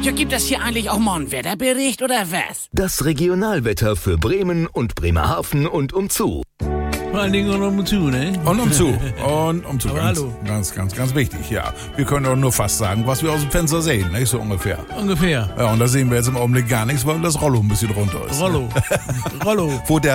Ja, gibt es hier eigentlich auch mal einen Wetterbericht oder was? Das Regionalwetter für Bremen und Bremerhaven und umzu. Vor allen Dingen und umzu, ne? Und umzu. Und umzu. Aber Ganz, hallo. ganz wichtig, ja. Wir können doch nur fast sagen, was wir aus dem Fenster sehen, nicht so ungefähr. Ungefähr. Ja, und da sehen wir jetzt im Augenblick gar nichts, weil das Rollo ein bisschen runter ist. Rollo. Wo der